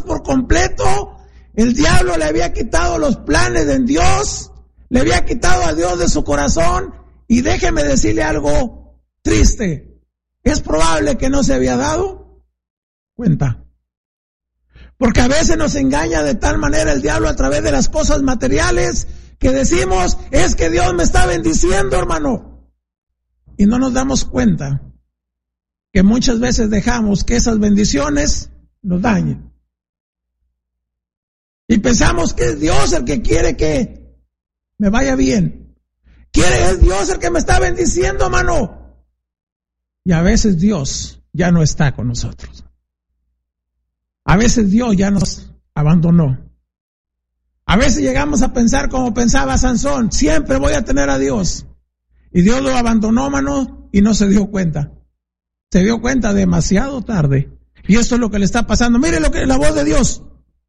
por completo. El diablo le había quitado los planes de Dios, le había quitado a Dios de su corazón. Y déjeme decirle algo triste. Es probable que no se había dado cuenta. Porque a veces nos engaña de tal manera el diablo a través de las cosas materiales que decimos, es que Dios me está bendiciendo, hermano. Y no nos damos cuenta que muchas veces dejamos que esas bendiciones nos dañen. Y pensamos que es Dios el que quiere que me vaya bien. Es Dios el que me está bendiciendo, hermano. Y a veces Dios ya no está con nosotros. A veces Dios ya nos abandonó. A veces llegamos a pensar como pensaba Sansón, siempre voy a tener a Dios. Y Dios lo abandonó, hermano, y no se dio cuenta. Se dio cuenta demasiado tarde. Y esto es lo que le está pasando. Mire lo que la voz de Dios.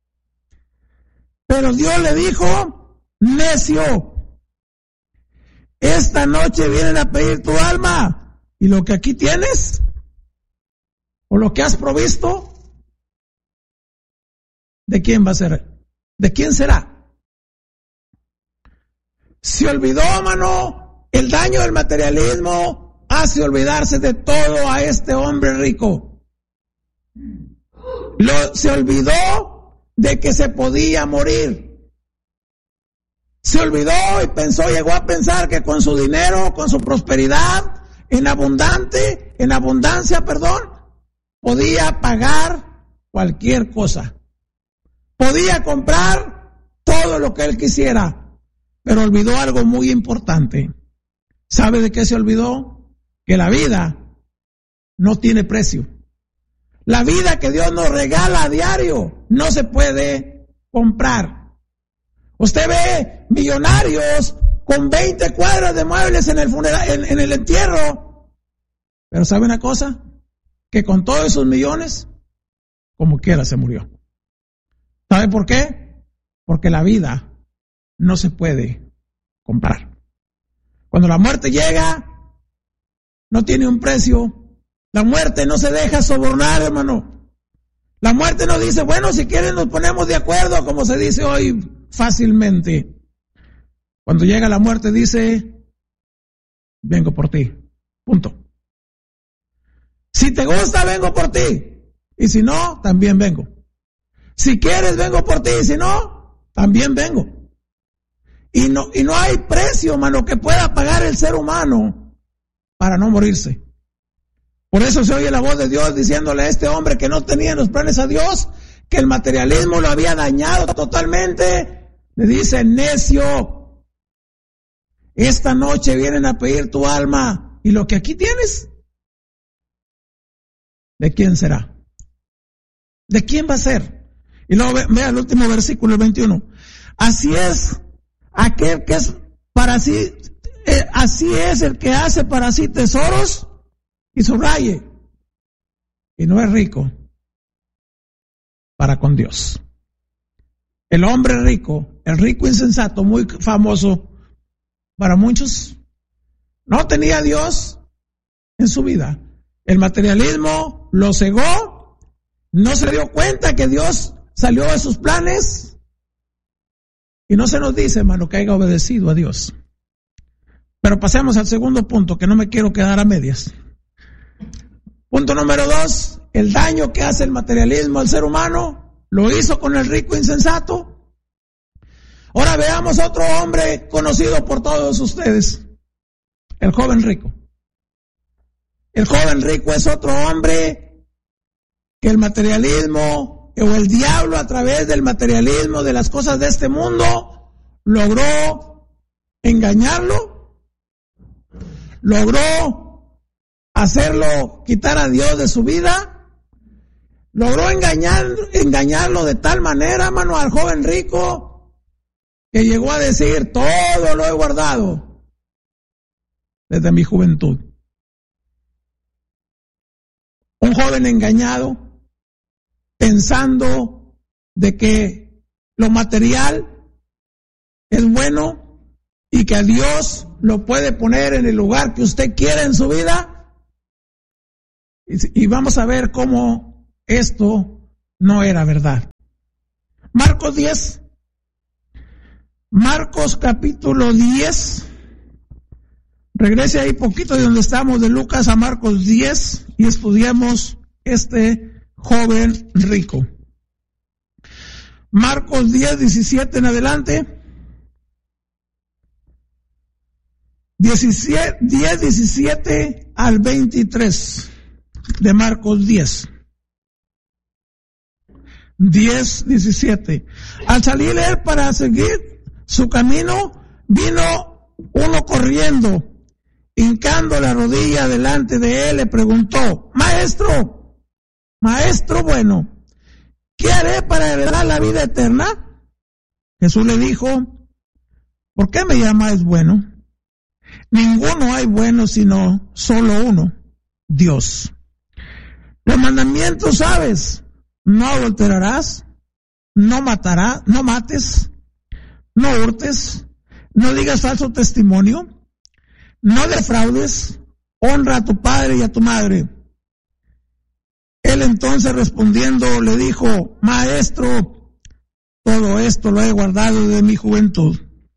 Pero Dios le dijo, necio, esta noche vienen a pedir tu alma. Y lo que aquí tienes, o lo que has provisto, ¿de quién va a ser? ¿De quién será? Se olvidó, hermano, el daño del materialismo hace olvidarse de todo a este hombre rico. Se olvidó de que se podía morir. Se olvidó y llegó a pensar que con su dinero, con su prosperidad, en abundancia, podía pagar cualquier cosa. Podía comprar todo lo que él quisiera, pero olvidó algo muy importante. ¿Sabe de qué se olvidó? Que la vida no tiene precio. La vida que Dios nos regala a diario no se puede comprar. Usted ve millonarios con 20 cuadras de muebles en el funeral, en el entierro. Pero ¿sabe una cosa? Que con todos esos millones, como quiera se murió. ¿Sabe por qué? Porque la vida no se puede comprar. Cuando la muerte llega, no tiene un precio. La muerte no se deja sobornar, hermano. La muerte no dice, bueno, si quieren nos ponemos de acuerdo, como se dice hoy fácilmente. Cuando llega la muerte dice, vengo por ti. Punto. Si te gusta, vengo por ti. Y si no, también vengo. Si quieres, vengo por ti. Y si no, también vengo. Y no hay precio, hermano, que pueda pagar el ser humano para no morirse. Por eso se oye la voz de Dios diciéndole a este hombre que no tenía en los planes a Dios, que el materialismo lo había dañado totalmente. Le dice, necio, esta noche vienen a pedir tu alma, y lo que aquí tienes, ¿de quién será? ¿De quién va a ser? Y luego vea el último versículo, el 21. Así es aquel que es para sí, así es el que hace para sí tesoros, y subraye, y no es rico para con Dios. El hombre rico, el rico insensato, muy famoso para muchos, no tenía a Dios en su vida. El materialismo lo cegó, no se dio cuenta que Dios salió de sus planes, y no se nos dice, hermano, que haya obedecido a Dios. Pero pasemos al segundo punto, que no me quiero quedar a medias. Punto número 2, el daño que hace el materialismo al ser humano, lo hizo con el rico insensato. Ahora veamos otro hombre conocido por todos ustedes, el joven rico. El joven rico es otro hombre que el materialismo o el diablo a través del materialismo de las cosas de este mundo logró engañarlo, logró hacerlo quitar a Dios de su vida, logró engañarlo de tal manera, hermano, al joven rico, que llegó a decir, todo lo he guardado desde mi juventud. Un joven engañado, pensando de que lo material es bueno y que a Dios lo puede poner en el lugar que usted quiera en su vida. Y vamos a ver cómo esto no era verdad. Marcos 10. Marcos capítulo 10. Regrese ahí poquito de donde estamos, de Lucas a Marcos 10, y estudiamos este joven rico. Marcos 10, 17 en adelante. 10, 17 al 23 de Marcos 10. 10, 17. Al salir él para seguir su camino, vino uno corriendo, hincando la rodilla delante de él, le preguntó: Maestro bueno, ¿qué haré para heredar la vida eterna? Jesús le dijo: ¿por qué me llamáis bueno? Ninguno hay bueno sino solo uno, Dios. Los mandamientos sabes: no adulterarás, no matarás, no mates, no hurtes, no digas falso testimonio, no defraudes, honra a tu padre y a tu madre. Él entonces respondiendo le dijo: Maestro, todo esto lo he guardado desde mi juventud.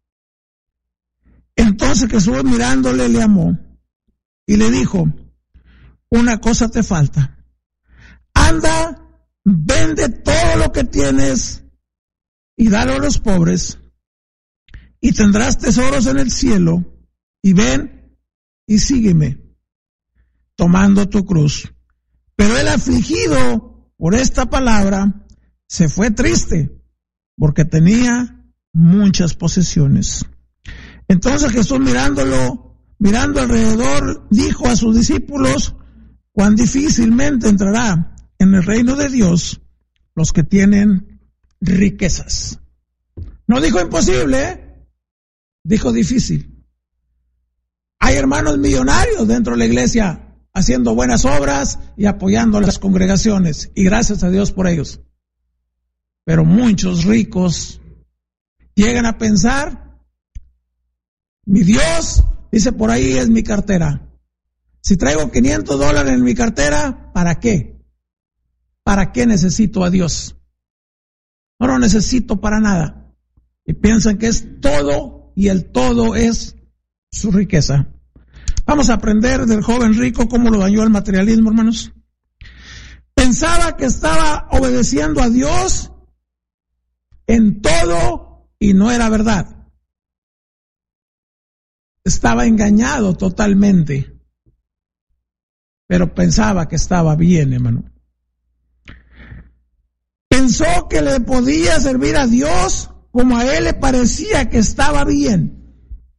Entonces Jesús, mirándole, le amó y le dijo: una cosa te falta. Anda, vende todo lo que tienes y dalo a los pobres, y tendrás tesoros en el cielo, y ven y sígueme, tomando tu cruz. Pero el afligido por esta palabra se fue triste, porque tenía muchas posesiones. Entonces Jesús, mirando alrededor, dijo a sus discípulos: cuán difícilmente entrará en el reino de Dios los que tienen riquezas. No dijo imposible, dijo difícil. Hay hermanos millonarios dentro de la iglesia haciendo buenas obras y apoyando a las congregaciones, y gracias a Dios por ellos. Pero muchos ricos llegan a pensar: mi Dios, dice por ahí, es mi cartera. Si traigo $500 en mi cartera, ¿para qué? ¿Para qué necesito a Dios? No lo necesito para nada. Y piensan que es todo, y el todo es su riqueza. Vamos a aprender del joven rico cómo lo dañó el materialismo, hermanos. Pensaba que estaba obedeciendo a Dios en todo y no era verdad. Estaba engañado totalmente, pero pensaba que estaba bien, hermano. Pensó que le podía servir a Dios como a él le parecía que estaba bien.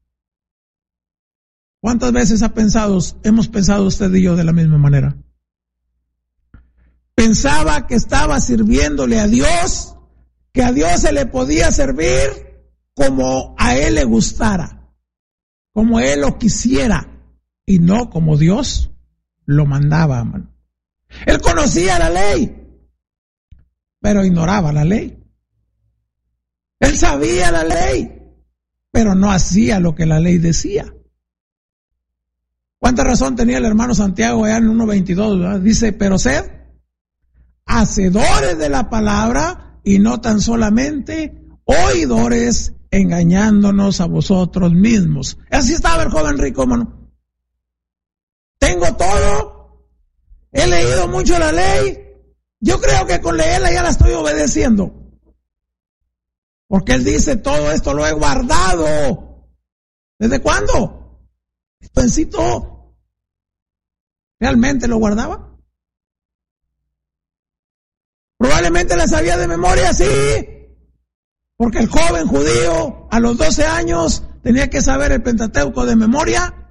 ¿Cuántas veces hemos pensado usted y yo de la misma manera? Pensaba que estaba sirviéndole a Dios, que a Dios se le podía servir como a él le gustara, como él lo quisiera, y no como Dios lo mandaba, hermano. Él conocía la ley, pero ignoraba la ley. Él sabía la ley, pero no hacía lo que la ley decía. ¿Cuánta razón tenía el hermano Santiago allá en 1:22, ¿verdad? Dice: pero sed hacedores de la palabra y no tan solamente oidores, engañándonos a vosotros mismos. Así estaba el joven rico, hermano. Tengo todo, he leído mucho la ley, yo creo que con leerla ya la estoy obedeciendo, porque él dice: todo esto lo he guardado. ¿Desde cuándo? Jovencito, ¿realmente lo guardaba? Probablemente la sabía de memoria, sí, porque el joven judío a los 12 años tenía que saber el Pentateuco de memoria,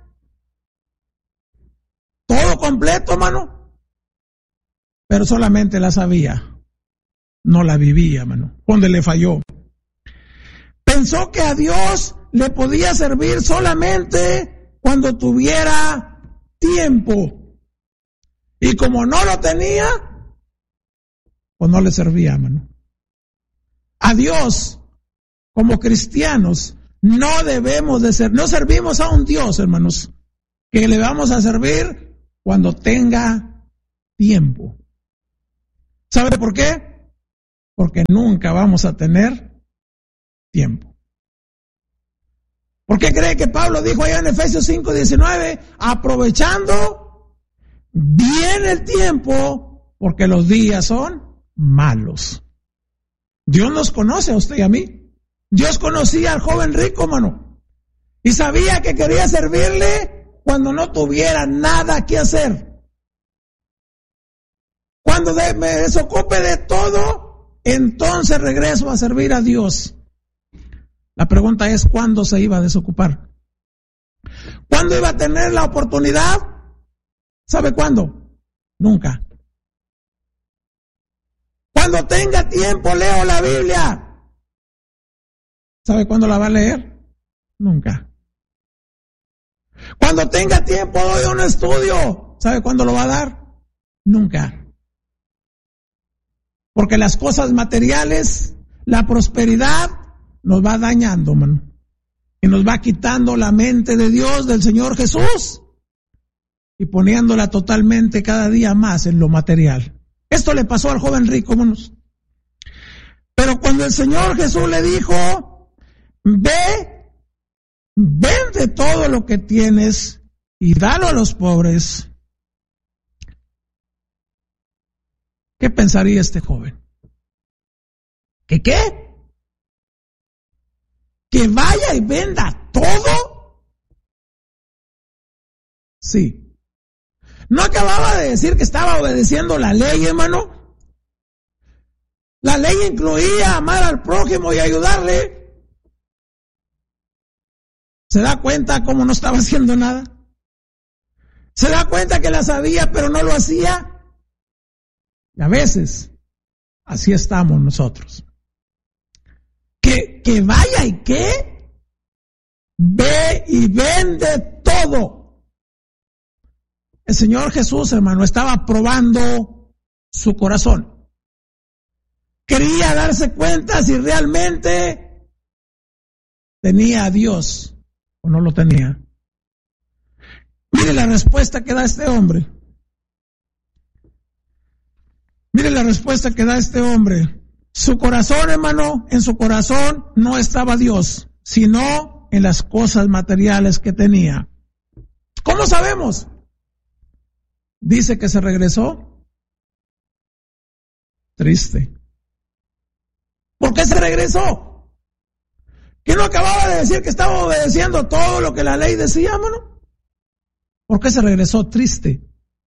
todo completo, hermano, pero solamente la sabía, no la vivía, hermano. Donde le falló, pensó que a Dios le podía servir solamente cuando tuviera tiempo, y como no lo tenía, pues no le servía, hermano. A Dios, como cristianos, no debemos de ser, no servimos a un Dios, hermanos, que le vamos a servir cuando tenga tiempo. ¿Sabe por qué? porque nunca vamos a tener tiempo. ¿Por qué cree que Pablo dijo allá en Efesios 5:19, aprovechando bien el tiempo, porque los días son malos? Dios nos conoce a usted y a mí. Dios conocía al joven rico, mano, y sabía que quería servirle cuando no tuviera nada que hacer. Cuando me desocupe de todo, entonces regreso a servir a Dios. La pregunta es, ¿cuándo se iba a desocupar? ¿Cuándo iba a tener la oportunidad? ¿Sabe cuándo? Nunca. Cuando tenga tiempo, leo la Biblia. ¿Sabe cuándo la va a leer? Nunca. Cuando tenga tiempo, doy un estudio. ¿Sabe cuándo lo va a dar? Nunca. Porque las cosas materiales, la prosperidad, nos va dañando, mano. Y nos va quitando la mente de Dios, del Señor Jesús, y poniéndola totalmente cada día más en lo material. Esto le pasó al joven rico, manos. Pero cuando el Señor Jesús le dijo, vende todo lo que tienes y dalo a los pobres, ¿qué pensaría este joven? ¿Que qué? ¿Que vaya y venda todo? Sí. ¿No acababa de decir que estaba obedeciendo la ley, hermano? La ley incluía amar al prójimo y ayudarle. ¿Se da cuenta cómo no estaba haciendo nada? ¿Se da cuenta que la sabía pero no lo hacía? Y a veces, así estamos nosotros. Que vaya y ¿qué? Ve y vende todo. El Señor Jesús, hermano, estaba probando su corazón. Quería darse cuenta si realmente tenía a Dios o no lo tenía. Mire la respuesta que da este hombre. Mire la respuesta que da este hombre. Su corazón, hermano, en su corazón no estaba Dios, sino en las cosas materiales que tenía. ¿Cómo sabemos? Dice que se regresó triste. ¿Por qué se regresó? ¿Que no acababa de decir que estaba obedeciendo todo lo que la ley decía, hermano? ¿Por qué se regresó triste?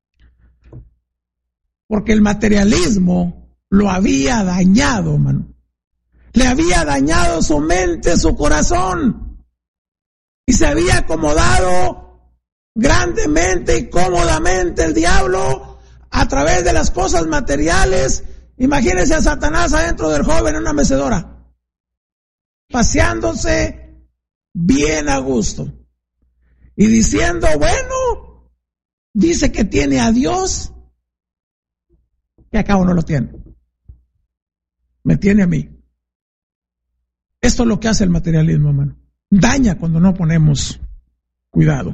Porque el materialismo lo había dañado, mano. Le había dañado su mente, su corazón. Y se había acomodado grandemente y cómodamente el diablo a través de las cosas materiales. Imagínense a Satanás adentro del joven en una mecedora, paseándose bien a gusto y diciendo, bueno, dice que tiene a Dios, que acá no lo tiene. Me tiene a mí. Esto es lo que hace el materialismo, hermano. Daña cuando no ponemos cuidado.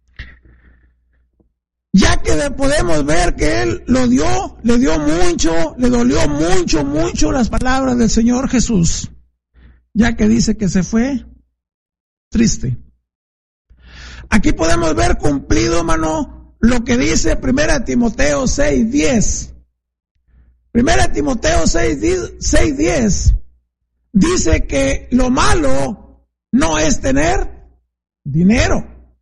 Ya que podemos ver que él le dio mucho, le dolió mucho las palabras del Señor Jesús. Ya que dice que se fue triste. Aquí podemos ver cumplido, hermano, lo que dice 1 Timoteo 6:10. 1 Timoteo 6:10 dice que lo malo no es tener dinero,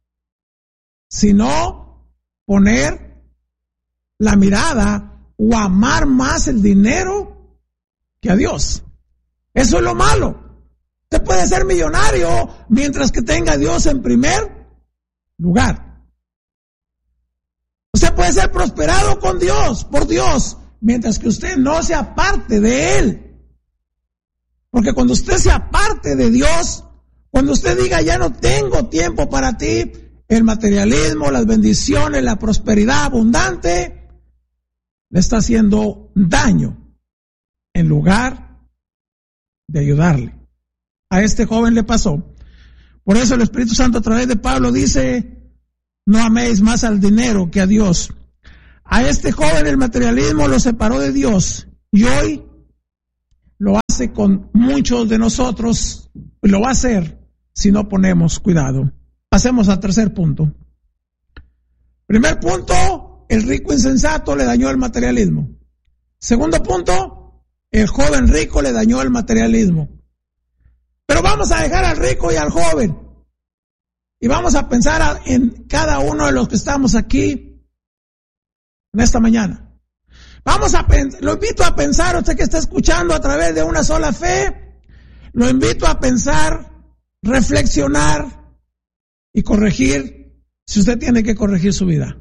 sino poner la mirada o amar más el dinero que a Dios. Eso es lo malo. Usted puede ser millonario mientras que tenga a Dios en primer lugar. Usted puede ser prosperado con Dios, por Dios, mientras que usted no se aparte de Él. Porque cuando usted se aparte de Dios, cuando usted diga ya no tengo tiempo para ti, el materialismo, las bendiciones, la prosperidad abundante, le está haciendo daño en lugar de ayudarle. A este joven le pasó. Por eso el Espíritu Santo a través de Pablo dice, no améis más al dinero que a Dios. A este joven el materialismo lo separó de Dios y hoy lo hace con muchos de nosotros y lo va a hacer si no ponemos cuidado. Pasemos al tercer punto. Primer punto, el rico insensato le dañó el materialismo. Segundo punto, el joven rico le dañó el materialismo. Pero vamos a dejar al rico y al joven. Y vamos a pensar en cada uno de los que estamos aquí en esta mañana. Lo invito a pensar, usted que está escuchando a través de Una Sola Fe, lo invito a pensar, reflexionar y corregir, si usted tiene que corregir su vida.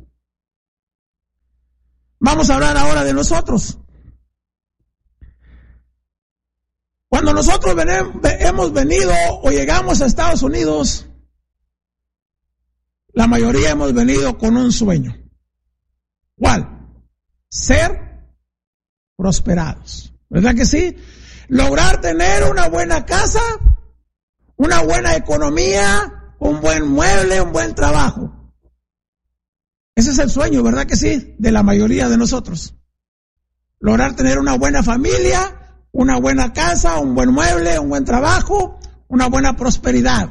Vamos a hablar ahora de nosotros. Cuando nosotros hemos venido o llegamos a Estados Unidos, la mayoría hemos venido con un sueño. ¿Cuál? Ser prosperados. ¿Verdad que sí? Lograr tener una buena casa, una buena economía, un buen mueble, un buen trabajo. Ese es el sueño, ¿verdad que sí? De la mayoría de nosotros. Lograr tener una buena familia, una buena casa, un buen mueble, un buen trabajo, una buena prosperidad.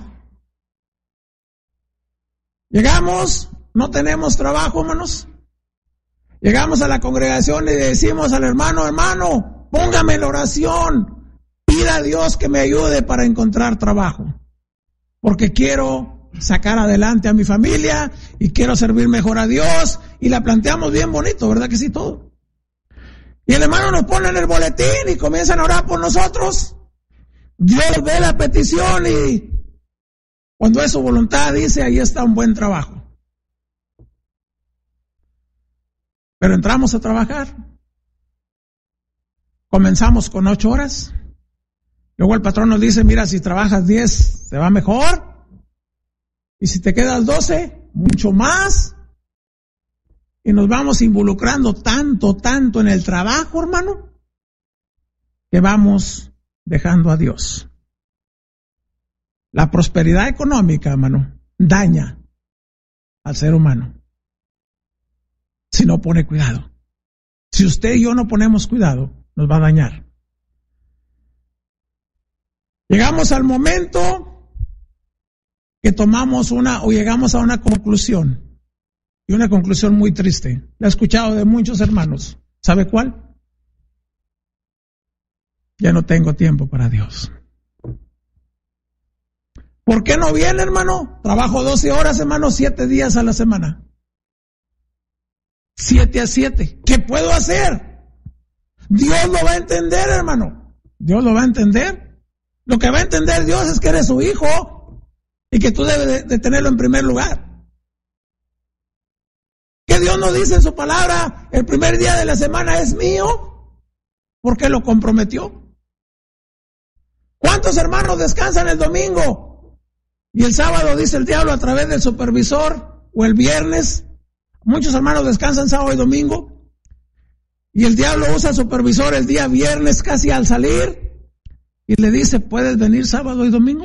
Llegamos, no tenemos trabajo, hermanos. Llegamos a la congregación y decimos al hermano, póngame en oración, pida a Dios que me ayude para encontrar trabajo, porque quiero sacar adelante a mi familia y quiero servir mejor a Dios, y la planteamos bien bonito, ¿verdad que sí? Todo. Y el hermano nos pone en el boletín y comienzan a orar por nosotros. Dios ve la petición y cuando es su voluntad dice, ahí está un buen trabajo. Pero entramos a trabajar. Comenzamos con 8 horas. Luego el patrón nos dice, mira, si trabajas 10, te va mejor. Y si te quedas 12, mucho más. Y nos vamos involucrando tanto en el trabajo, hermano, que vamos dejando a Dios. La prosperidad económica, hermano, daña al ser humano si no pone cuidado. Si usted y yo no ponemos cuidado, nos va a dañar. Llegamos al momento que llegamos a una conclusión. Y una conclusión muy triste. La he escuchado de muchos hermanos. ¿Sabe cuál? Ya no tengo tiempo para Dios. ¿Por qué no viene, hermano? Trabajo 12 horas, hermano, 7 días a la semana. 7 a 7. ¿Qué puedo hacer? Dios lo va a entender, hermano. Dios lo va a entender. Lo que va a entender Dios es que eres su hijo y que tú debes de tenerlo en primer lugar. Que Dios nos dice en su palabra, el primer día de la semana es mío, porque lo comprometió. ¿Cuántos hermanos descansan el domingo? Y el sábado dice el diablo a través del supervisor, o el viernes. Muchos hermanos descansan sábado y domingo. Y el diablo usa al supervisor el día viernes casi al salir. Y le dice, ¿puedes venir sábado y domingo?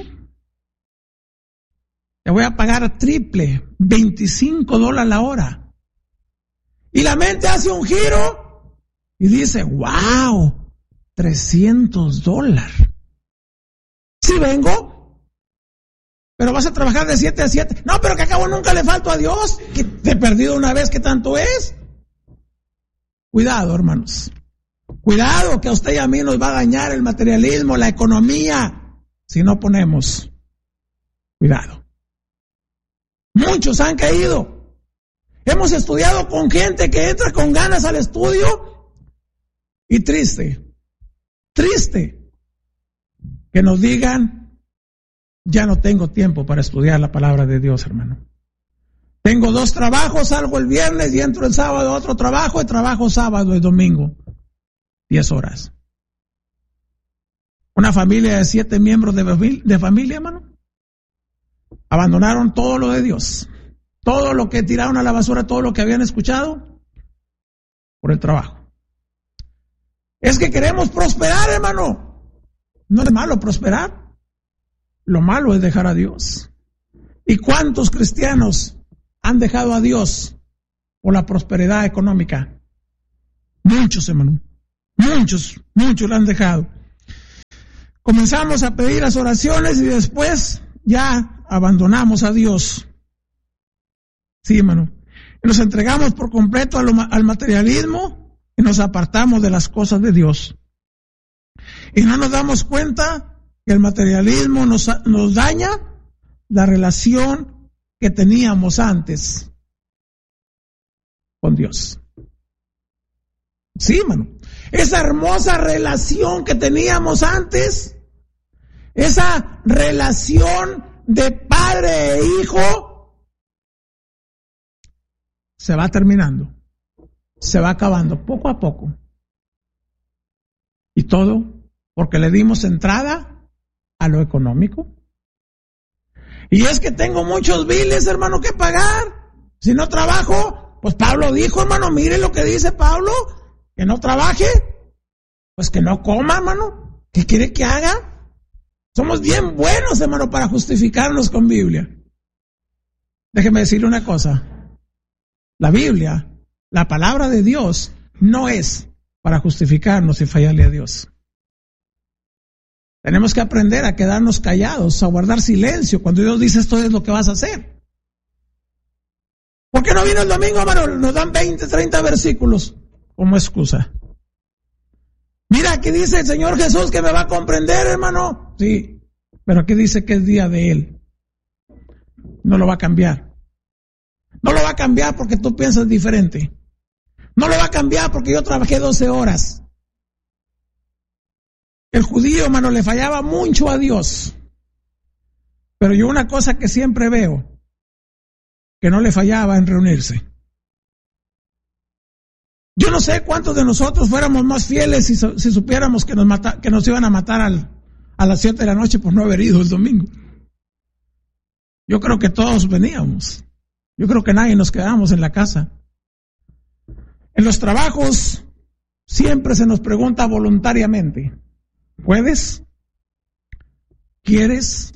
Te voy a pagar triple, $25 la hora. Y la mente hace un giro y dice, wow, $300. Sí vengo, pero vas a trabajar de 7 a 7. No, pero que acabo nunca le falto a Dios. Que te he perdido una vez, ¿qué tanto es? Cuidado, hermanos. Cuidado, que a usted y a mí nos va a dañar el materialismo, la economía, si no ponemos cuidado. Muchos han caído. Hemos estudiado con gente que entra con ganas al estudio y triste que nos digan, ya no tengo tiempo para estudiar la palabra de Dios, hermano. Tengo 2 trabajos, salgo el viernes y entro el sábado a otro trabajo y trabajo sábado y domingo, 10 horas. Una familia de 7 miembros de familia, hermano, abandonaron todo lo de Dios. Todo lo que tiraron a la basura, todo lo que habían escuchado, por el trabajo. Es que queremos prosperar, hermano. No es malo prosperar. Lo malo es dejar a Dios. ¿Y cuántos cristianos han dejado a Dios por la prosperidad económica? Muchos, hermano. Muchos lo han dejado. comenzamos a pedir las oraciones y después ya abandonamos a Dios. Sí, hermano. Y nos entregamos por completo al materialismo y nos apartamos de las cosas de Dios. Y no nos damos cuenta que el materialismo nos daña la relación que teníamos antes con Dios. Sí, hermano. Esa hermosa relación que teníamos antes, esa relación de padre e hijo, se va terminando, se va acabando poco a poco. Y todo porque le dimos entrada a lo económico. Y es que tengo muchos biles, hermano, que pagar. Si no trabajo, pues Pablo dijo, hermano, mire lo que dice Pablo, que no trabaje, pues que no coma, hermano. ¿Qué quiere que haga? Somos bien buenos, hermano, para justificarnos con Biblia. Déjeme decirle una cosa. La Biblia, la palabra de Dios, no es para justificarnos y fallarle a Dios. Tenemos que aprender a quedarnos callados, a guardar silencio cuando Dios dice esto es lo que vas a hacer. ¿Por qué no vino el domingo, hermano? Nos dan 20, 30 versículos como excusa. Mira, aquí dice el Señor Jesús que me va a comprender, hermano. Sí, pero aquí dice que es día de Él. No lo va a cambiar. No lo va a cambiar porque tú piensas diferente. No lo va a cambiar porque yo trabajé 12 horas. El judío, hermano, le fallaba mucho a Dios. Pero yo una cosa que siempre veo, que no le fallaba en reunirse. Yo no sé cuántos de nosotros fuéramos más fieles si supiéramos que nos iban a matar a las 7 de la noche por no haber ido el domingo. Yo creo que todos veníamos. Yo creo que nadie nos quedábamos en la casa. En los trabajos siempre se nos pregunta voluntariamente, ¿puedes? ¿Quieres?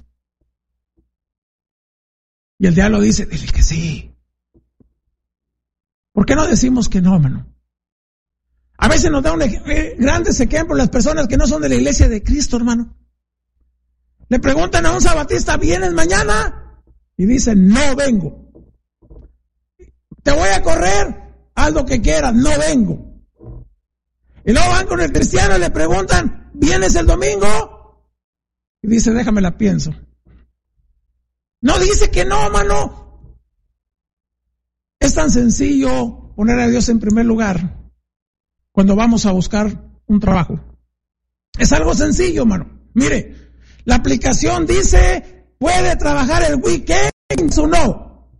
Y el diablo dice, dile que sí. ¿Por qué no decimos que no, hermano? A veces nos da grandes ejemplos las personas que no son de la iglesia de Cristo, hermano. Le preguntan a un sabatista, ¿vienes mañana? Y dice, no vengo. Te voy a correr, haz lo que quieras, no vengo. Y luego van con el cristiano y le preguntan, ¿vienes el domingo? Y dice, déjame la pienso. No dice que no, hermano. Es tan sencillo poner a Dios en primer lugar cuando vamos a buscar un trabajo. Es algo sencillo, hermano. Mire, la aplicación dice, ¿puede trabajar el weekend o no?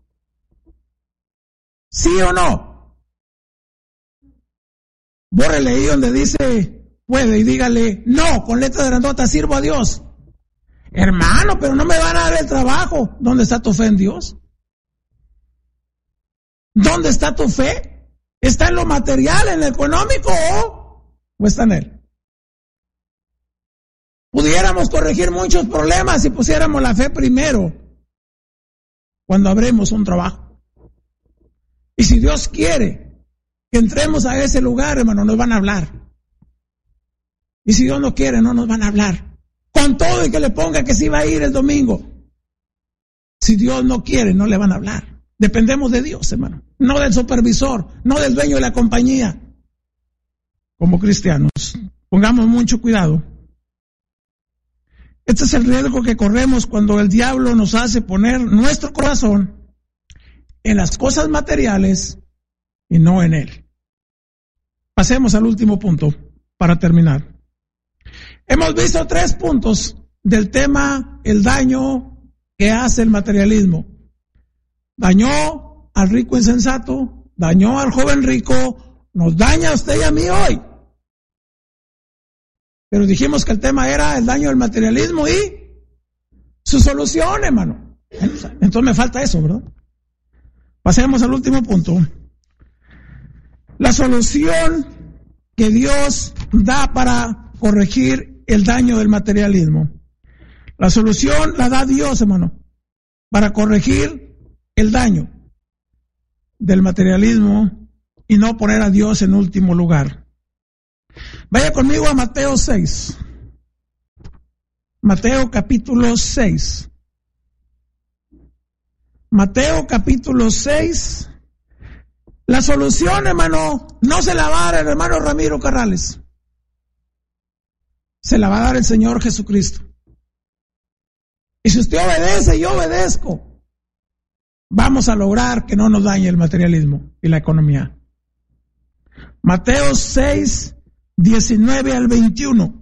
¿Sí o no? Bórrele ahí donde dice puede y dígale, no, con letra grandota, sirvo a Dios. Hermano, pero no me van a dar el trabajo. ¿Dónde está tu fe en Dios? ¿Dónde está tu fe? ¿Está en lo material, en lo económico o está en Él? Pudiéramos corregir muchos problemas si pusiéramos la fe primero cuando abremos un trabajo. Y si Dios quiere que entremos a ese lugar, hermano, nos van a hablar. Y si Dios no quiere, no nos van a hablar. Con todo y que le ponga que sí va a ir el domingo. Si Dios no quiere, no le van a hablar. Dependemos de Dios, hermano. No del supervisor, no del dueño de la compañía. Como cristianos, pongamos mucho cuidado. Este es el riesgo que corremos cuando el diablo nos hace poner nuestro corazón en las cosas materiales y no en Él. Pasemos al último punto para terminar. Hemos visto 3 puntos del tema, el daño que hace el materialismo. Dañó al rico insensato, dañó al joven rico, nos daña a usted y a mí hoy. Pero dijimos que el tema era el daño del materialismo y su solución, hermano. Entonces me falta eso, ¿verdad? Pasemos al último punto. La solución que Dios da para corregir el daño del materialismo. La solución la da Dios, hermano, para corregir el daño del materialismo y no poner a Dios en último lugar. Vaya conmigo a Mateo 6. Mateo capítulo 6. Mateo capítulo 6. La solución, hermano, no se la va a dar el hermano Ramiro Carrales. Se la va a dar el Señor Jesucristo. Y si usted obedece y yo obedezco, vamos a lograr que no nos dañe el materialismo y la economía. Mateo 6, 19 al 21.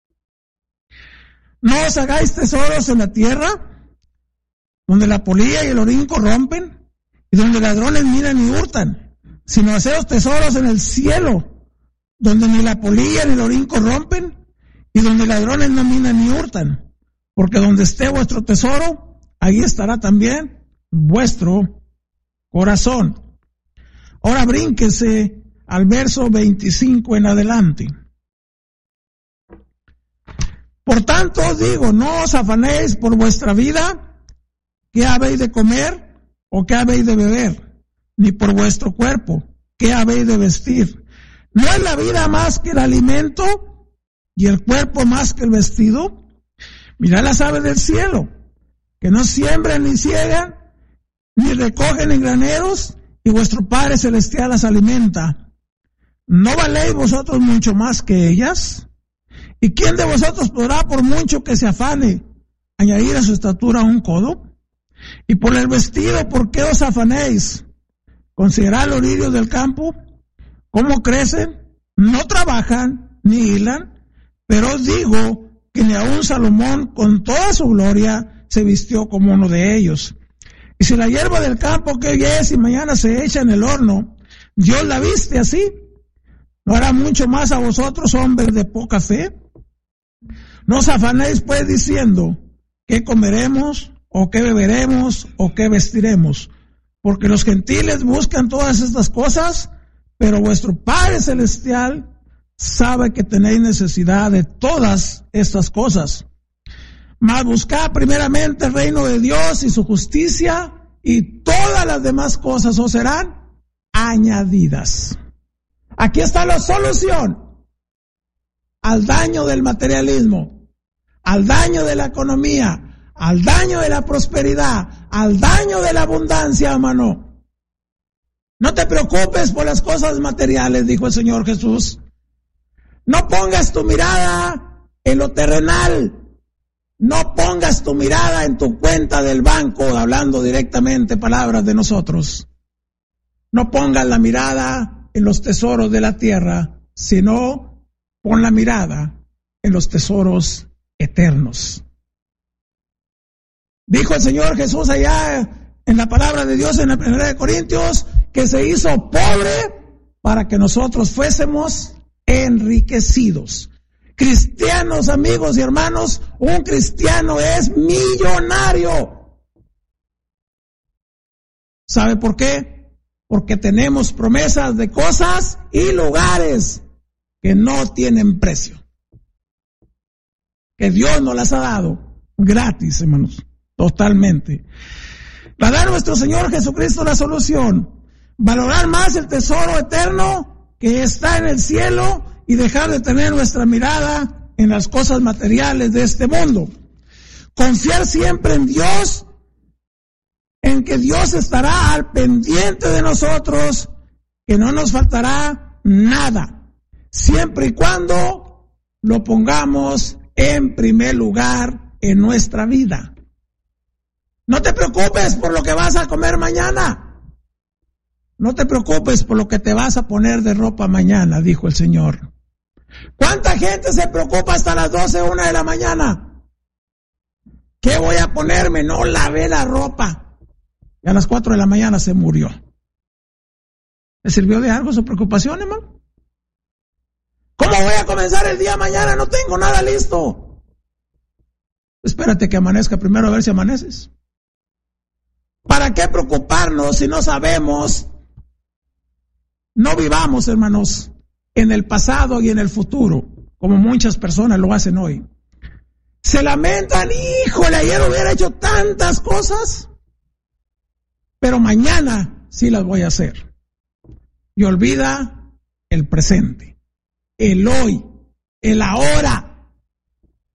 No os hagáis tesoros en la tierra, donde la polilla y el orín corrompen, y donde ladrones miran y hurtan, sino haceos tesoros en el cielo, donde ni la polilla ni el orín corrompen, y donde ladrones no minan ni hurtan, porque donde esté vuestro tesoro, ahí estará también vuestro corazón. Ahora brínquese al verso 25 en adelante. Por tanto os digo, no os afanéis por vuestra vida, qué habéis de comer o qué habéis de beber, ni por vuestro cuerpo, qué habéis de vestir. ¿No es la vida más que el alimento y el cuerpo más que el vestido? Mirad las aves del cielo, que no siembran ni ciegan, ni recogen en graneros, y vuestro Padre Celestial las alimenta. ¿No valéis vosotros mucho más que ellas? ¿Y quién de vosotros podrá, por mucho que se afane, añadir a su estatura un codo? Y por el vestido, ¿por qué os afanéis? Considerad los lirios del campo, cómo crecen, no trabajan ni hilan, pero os digo que ni aun Salomón con toda su gloria se vistió como uno de ellos. Y si la hierba del campo que hoy es y mañana se echa en el horno, Dios la viste así, ¿no hará mucho más a vosotros, hombres de poca fe? No os afanéis pues diciendo, ¿qué comeremos, o qué beberemos, o qué vestiremos? Porque los gentiles buscan todas estas cosas, pero vuestro Padre Celestial sabe que tenéis necesidad de todas estas cosas. Mas buscad primeramente el reino de Dios y su justicia, y todas las demás cosas os serán añadidas. Aquí está la solución al daño del materialismo, al daño de la economía, al daño de la prosperidad, al daño de la abundancia, hermano. No te preocupes por las cosas materiales, dijo el Señor Jesús. No pongas tu mirada en lo terrenal. No pongas tu mirada en tu cuenta del banco, hablando directamente palabras de nosotros. No pongas la mirada en los tesoros de la tierra, sino pon la mirada en los tesoros eternos. Dijo el Señor Jesús allá en la palabra de Dios en la 1 Corintios, que se hizo pobre para que nosotros fuésemos enriquecidos. Cristianos, amigos y hermanos, un cristiano es millonario. ¿Sabe por qué? Porque tenemos promesas de cosas y lugares que no tienen precio, que Dios nos las ha dado gratis, hermanos, totalmente. Va a dar nuestro Señor Jesucristo la solución: valorar más el tesoro eterno que está en el cielo y dejar de tener nuestra mirada en las cosas materiales de este mundo. Confiar siempre en Dios, en que Dios estará al pendiente de nosotros, que no nos faltará nada, siempre y cuando lo pongamos en primer lugar en nuestra vida. No te preocupes por lo que vas a comer mañana. No te preocupes por lo que te vas a poner de ropa mañana, dijo el Señor. ¿Cuánta gente se preocupa hasta las 12, 1 de la mañana? ¿Qué voy a ponerme? No lavé la ropa. Y a las 4 de la mañana se murió. ¿Le sirvió de algo su preocupación, hermano? ¿Cómo voy a comenzar el día mañana? No tengo nada listo. Espérate que amanezca primero, a ver si amaneces. ¿Para qué preocuparnos si no sabemos? No vivamos, hermanos, en el pasado y en el futuro, como muchas personas lo hacen hoy. Se lamentan, híjole, ayer hubiera hecho tantas cosas, pero mañana sí las voy a hacer. Y olvida el presente, el hoy, el ahora.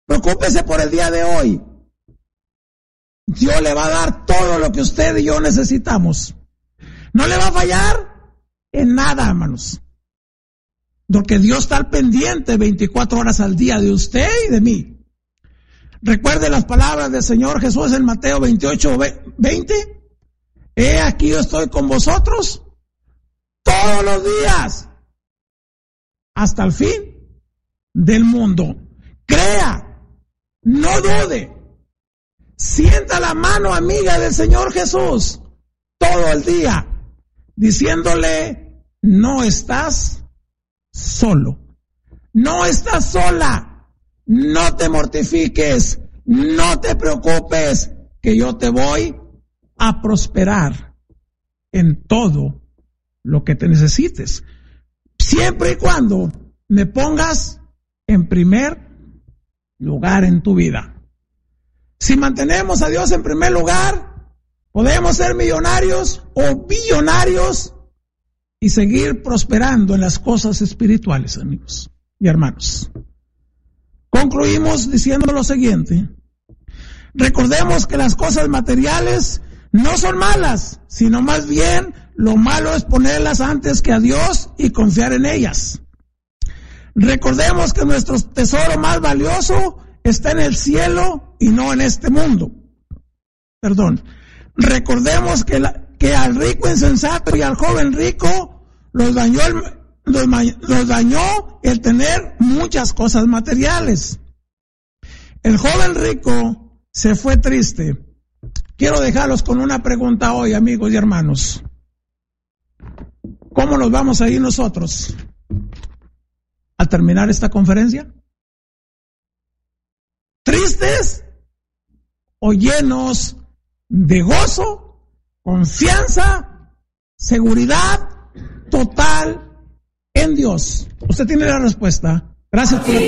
Preocúpese por el día de hoy. Dios le va a dar todo lo que usted y yo necesitamos. No le va a fallar en nada, hermanos. Porque Dios está al pendiente 24 horas al día de usted y de mí. Recuerde las palabras del Señor Jesús en Mateo 28:20. He aquí yo estoy con vosotros todos los días hasta el fin del mundo. Crea, no dude. Sienta la mano amiga del Señor Jesús todo el día, diciéndole, no estás solo, no estás sola, no te mortifiques, no te preocupes, que yo te voy a prosperar en todo lo que te necesites, siempre y cuando me pongas en primer lugar en tu vida. Si mantenemos a Dios en primer lugar, podemos ser millonarios o billonarios y seguir prosperando en las cosas espirituales, amigos y hermanos. Concluimos diciendo lo siguiente. Recordemos que las cosas materiales no son malas, sino más bien lo malo es ponerlas antes que a Dios y confiar en ellas. Recordemos que nuestro tesoro más valioso está en el cielo y no en este mundo. Recordemos que al rico insensato y al joven rico los dañó el tener muchas cosas materiales. El joven rico se fue triste. Quiero dejarlos con una pregunta hoy, amigos y hermanos. ¿Cómo nos vamos a ir nosotros al terminar esta conferencia? ¿Tristes o llenos de gozo, confianza, seguridad total en Dios? Usted tiene la respuesta. Gracias por